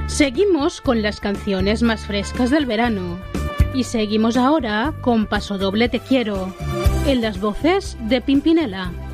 Seguimos con las canciones más frescas del verano. Y seguimos ahora con Pasodoble Te Quiero, en las voces de Pimpinela.